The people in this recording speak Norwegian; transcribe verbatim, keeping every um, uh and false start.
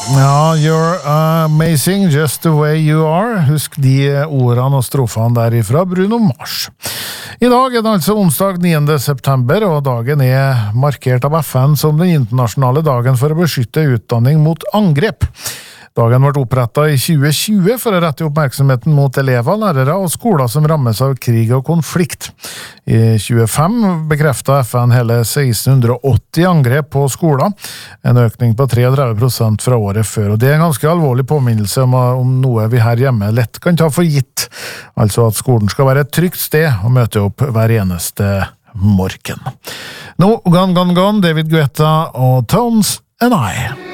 Ja, you're amazing just the way you are. Husk de ordene og strofene derifra Bruno Mars. I dag er det altså onsdag niende september, og dagen er markert av F N som den internasjonale dagen for å beskytte utdanning mot angrep. Dagen ble opprettet i tjue tjue for å rette oppmerksomheten mot elever, lærere og skoler som rammes av krig og konflikt. I tjuefem bekreftet F N hele seksten åtti angrep på skoler, en økning på trettini prosent fra året før. Og det er en ganske alvorlig påminnelse om, om noe vi her hjemme lett kan ta for gitt, altså at skolen skal være et trygt sted å møte opp hver eneste morgen. Nå, Gone, Gone, Gone, David Guetta og Tones and I.